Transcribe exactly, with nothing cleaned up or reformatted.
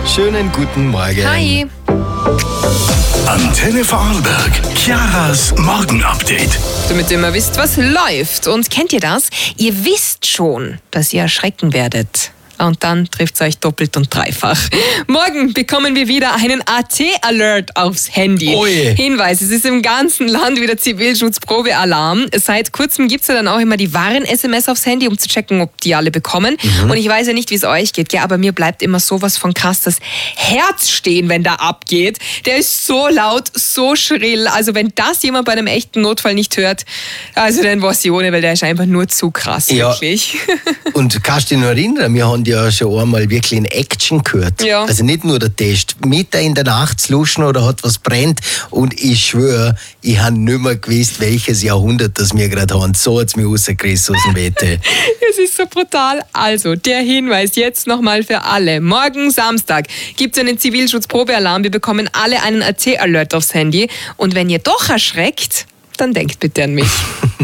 Schönen guten Morgen. Hi. Antenne Vorarlberg, Chiaras Morgenupdate. Damit ihr immer wisst, was läuft. Und kennt ihr das? Ihr wisst schon, dass ihr erschrecken werdet. Und dann trifft es euch doppelt und dreifach. Morgen bekommen wir wieder einen A T-Alert aufs Handy. Oje. Hinweis, es ist im ganzen Land wieder Zivilschutzprobealarm. Seit kurzem gibt es ja dann auch immer die Warn-S M S aufs Handy, um zu checken, ob die alle bekommen. Mhm. Und ich weiß ja nicht, wie es euch geht, gell? Aber mir bleibt immer sowas von krass das Herz stehen, wenn der abgeht. Der ist so laut, so schrill. Also wenn das jemand bei einem echten Notfall nicht hört, also dann weiß ich ohne, weil der ist einfach nur zu krass, Ja. wirklich. Und kannst du dich noch erinnern, wir haben ja schon einmal wirklich in Action gehört. Ja. Also nicht nur der Test. Mitten in der Nacht zu luschen oder hat was brennt. Und ich schwöre, ich habe nicht mehr gewusst, welches Jahrhundert das wir gerade haben. So hat es mich rausgerissen aus dem Bett. Es ist so brutal. Also, der Hinweis jetzt nochmal für alle. Morgen Samstag gibt es einen Zivilschutzprobealarm. Wir bekommen alle einen A T-Alert aufs Handy. Und wenn ihr doch erschreckt, dann denkt bitte an mich.